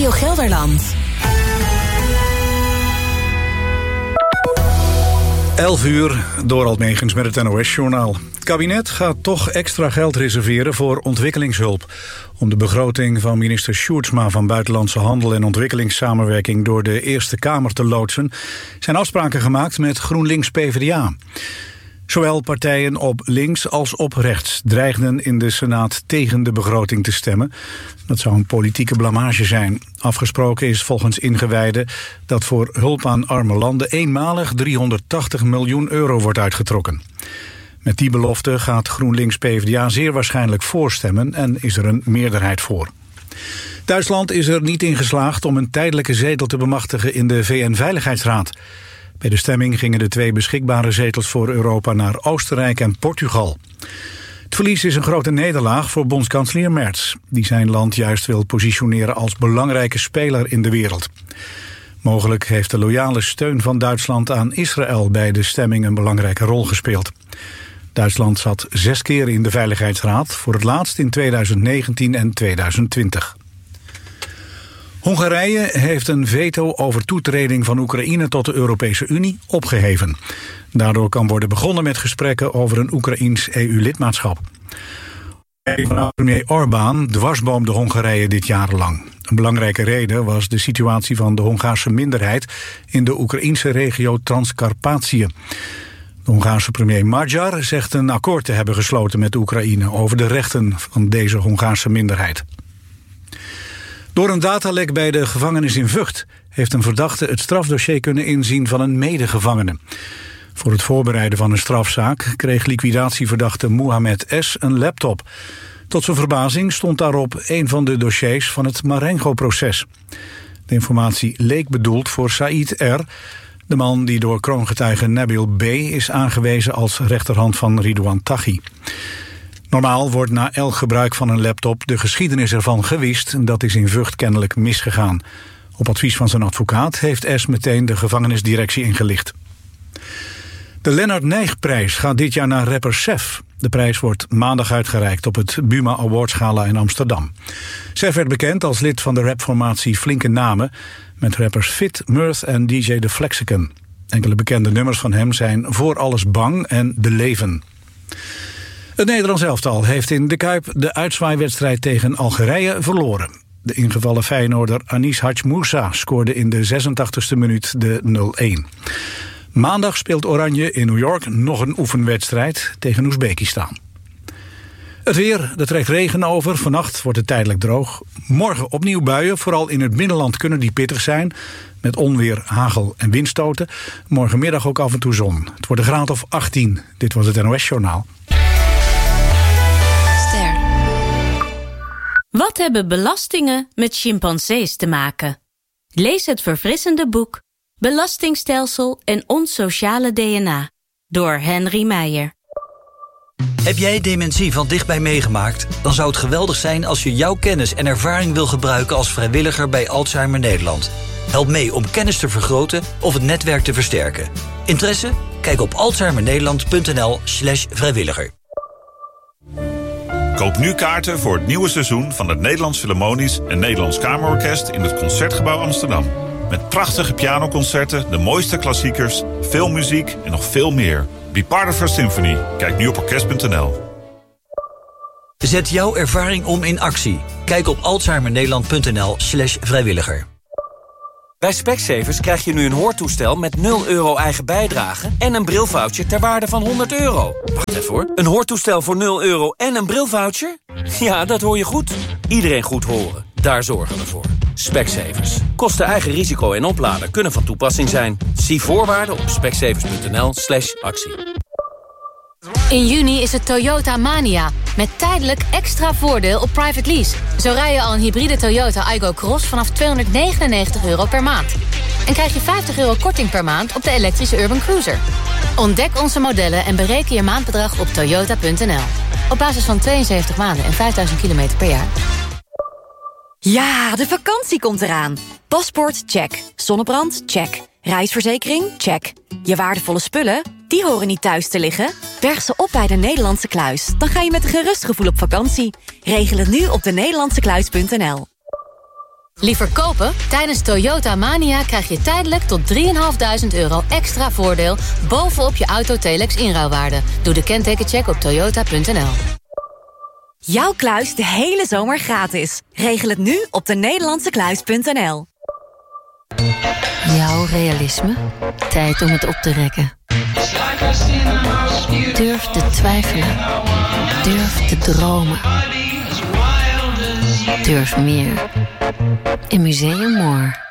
Radio Gelderland. 11:00, Dorald Megens met het NOS-journaal. Het kabinet gaat toch extra geld reserveren voor ontwikkelingshulp. Om de begroting van minister Sjoerdsma van Buitenlandse Handel en Ontwikkelingssamenwerking door de Eerste Kamer te loodsen, zijn afspraken gemaakt met GroenLinks-PVDA. Zowel partijen op links als op rechts dreigden in de Senaat tegen de begroting te stemmen. Dat zou een politieke blamage zijn. Afgesproken is volgens ingewijden dat voor hulp aan arme landen eenmalig 380 miljoen euro wordt uitgetrokken. Met die belofte gaat GroenLinks-PVDA zeer waarschijnlijk voorstemmen en is er een meerderheid voor. Duitsland is er niet in geslaagd om een tijdelijke zetel te bemachtigen in de VN-veiligheidsraad. Bij de stemming gingen de 2 beschikbare zetels voor Europa naar Oostenrijk en Portugal. Het verlies is een grote nederlaag voor bondskanselier Merz, die zijn land juist wil positioneren als belangrijke speler in de wereld. Mogelijk heeft de loyale steun van Duitsland aan Israël bij de stemming een belangrijke rol gespeeld. Duitsland zat 6 keer in de Veiligheidsraad, voor het laatst in 2019 en 2020. Hongarije heeft een veto over toetreding van Oekraïne tot de Europese Unie opgeheven. Daardoor kan worden begonnen met gesprekken over een Oekraïens EU-lidmaatschap. Premier Orbán dwarsboomde Hongarije dit jaar lang. Een belangrijke reden was de situatie van de Hongaarse minderheid in de Oekraïense regio Transcarpatië. De Hongaarse premier Magyar zegt een akkoord te hebben gesloten met Oekraïne over de rechten van deze Hongaarse minderheid. Door een datalek bij de gevangenis in Vught heeft een verdachte het strafdossier kunnen inzien van een medegevangene. Voor het voorbereiden van een strafzaak kreeg liquidatieverdachte Mohamed S. een laptop. Tot zijn verbazing stond daarop een van de dossiers van het Marengo-proces. De informatie leek bedoeld voor Said R., de man die door kroongetuige Nabil B. is aangewezen als rechterhand van Ridouan Taghi. Normaal wordt na elk gebruik van een laptop de geschiedenis ervan gewist. Dat is in Vught kennelijk misgegaan. Op advies van zijn advocaat heeft S. meteen de gevangenisdirectie ingelicht. De Lennart Nijgprijs gaat dit jaar naar rapper Sef. De prijs wordt maandag uitgereikt op het Buma Awards Gala in Amsterdam. Sef werd bekend als lid van de rapformatie Flinke Namen, met rappers Fit, Murth en DJ The Flexicon. Enkele bekende nummers van hem zijn Voor Alles Bang en De Leven. Het Nederlands elftal heeft in De Kuip de uitzwaaiwedstrijd tegen Algerije verloren. De ingevallen Feyenoorder Anis Hadj Moussa scoorde in de 86e minuut de 0-1. Maandag speelt Oranje in New York nog een oefenwedstrijd tegen Oezbekistan. Het weer, er trekt regen over. Vannacht wordt het tijdelijk droog. Morgen opnieuw buien, vooral in het binnenland kunnen die pittig zijn. Met onweer, hagel en windstoten. Morgenmiddag ook af en toe zon. Het wordt een graad of 18. Dit was het NOS-journaal. Wat hebben belastingen met chimpansees te maken? Lees het verfrissende boek Belastingstelsel en ons sociale DNA door Henry Meijer. Heb jij dementie van dichtbij meegemaakt? Dan zou het geweldig zijn als je jouw kennis en ervaring wil gebruiken als vrijwilliger bij Alzheimer Nederland. Help mee om kennis te vergroten of het netwerk te versterken. Interesse? Kijk op alzheimernederland.nl/vrijwilliger. Koop nu kaarten voor het nieuwe seizoen van het Nederlands Philharmonisch en Nederlands Kamerorkest in het Concertgebouw Amsterdam. Met prachtige pianoconcerten, de mooiste klassiekers, veel muziek en nog veel meer. Be part of our symphony. Kijk nu op orkest.nl. Zet jouw ervaring om in actie. Kijk op alzheimernederland.nl/vrijwilliger. Bij Specsavers krijg je nu een hoortoestel met 0 euro eigen bijdrage en een brilvoucher ter waarde van €100. Wacht even hoor. Een hoortoestel voor 0 euro en een brilvoucher? Ja, dat hoor je goed. Iedereen goed horen. Daar zorgen we voor. Specsavers. Kosten eigen risico en oplader kunnen van toepassing zijn. Zie voorwaarden op specsavers.nl/actie. In juni is het Toyota Mania, met tijdelijk extra voordeel op private lease. Zo rij je al een hybride Toyota Aygo Cross vanaf €299 per maand. En krijg je €50 korting per maand op de elektrische Urban Cruiser. Ontdek onze modellen en bereken je maandbedrag op toyota.nl. Op basis van 72 maanden en 5000 kilometer per jaar. Ja, de vakantie komt eraan. Paspoort, check. Zonnebrand, check. Reisverzekering, check. Je waardevolle spullen, die horen niet thuis te liggen. Berg ze op bij de Nederlandse Kluis. Dan ga je met een gerust gevoel op vakantie. Regel het nu op denederlandsekluis.nl. Liever kopen? Tijdens Toyota Mania krijg je tijdelijk tot €3.500 extra voordeel bovenop je Auto-Telex inruilwaarde. Doe de kentekencheck op toyota.nl. Jouw kluis de hele zomer gratis. Regel het nu op de Nederlandsekluis.nl. Jouw realisme? Tijd om het op te rekken. Durf te twijfelen. Durf te dromen. Durf meer. In Museum More.